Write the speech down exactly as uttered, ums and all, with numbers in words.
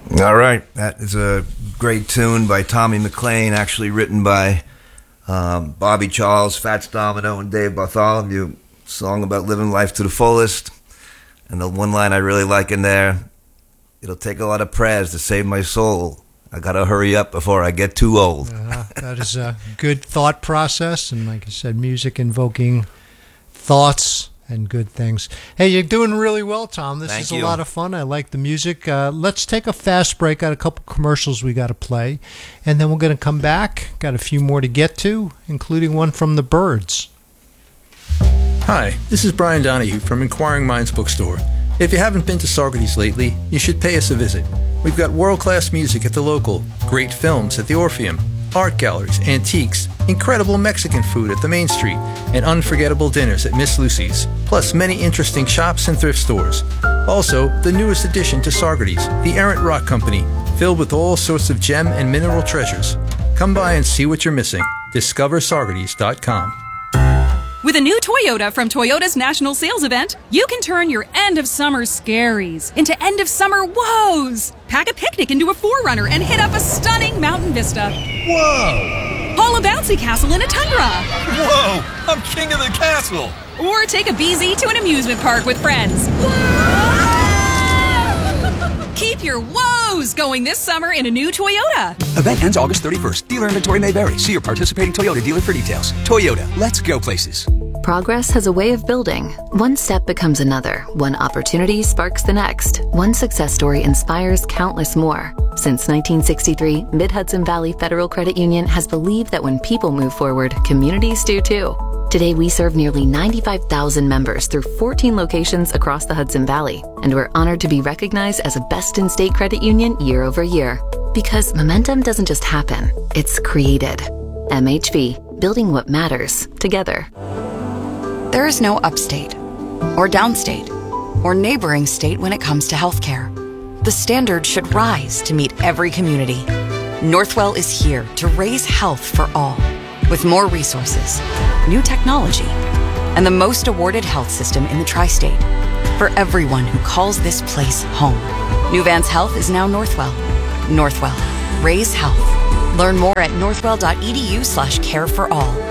All right, that is a great tune by Tommy McLean, actually written by um, Bobby Charles, Fats Domino, and Dave Bartholomew. Song about living life to the fullest. And the one line I really like in there, it'll take a lot of prayers to save my soul. I gotta hurry up before I get too old. Uh, that is a good thought process, and like I said, music invoking thoughts and good things. Hey, you're doing really well, Tom. This Thank is you. a lot of fun. I like the music. Uh, let's take a fast break. Got a couple commercials we got to play, and then we're going to come back. Got a few more to get to, including one from the Byrds. Hi, this is Brian Donahue from Inquiring Minds Bookstore. If you haven't been to Saugerties lately, you should pay us a visit. We've got world-class music at the local, great films at the Orpheum, art galleries, antiques, incredible Mexican food at the Main Street, and unforgettable dinners at Miss Lucy's, plus many interesting shops and thrift stores. Also, the newest addition to Saugerties, the Errant Rock Company, filled with all sorts of gem and mineral treasures. Come by and see what you're missing. discover saugerties dot com. With a new Toyota from Toyota's National Sales Event, you can turn your end-of-summer scaries into end-of-summer woes. Pack a picnic into a four runner and hit up a stunning mountain vista. Whoa! Haul a bouncy castle in a Tundra. Whoa! I'm king of the castle! Or take a B Z to an amusement park with friends. Keep your woes going this summer in a new Toyota. Event ends August thirty-first. Dealer inventory may vary. See your participating Toyota dealer for details. Toyota, let's go places. Progress has a way of building. One step becomes another. One opportunity sparks the next. One success story inspires countless more. Since nineteen sixty-three, Mid-Hudson Valley Federal Credit Union has believed that when people move forward, communities do too. Today, we serve nearly ninety-five thousand members through fourteen locations across the Hudson Valley, and we're honored to be recognized as a best-in-state credit union year over year. Because momentum doesn't just happen, it's created. M H V, building what matters, together. There is no upstate, or downstate, or neighboring state when it comes to healthcare. The standard should rise to meet every community. Northwell is here to raise health for all, with more resources, new technology, and the most awarded health system in the tri-state for everyone who calls this place home. New Vance Health is now Northwell. Northwell, raise health. Learn more at northwell.edu slash care for all.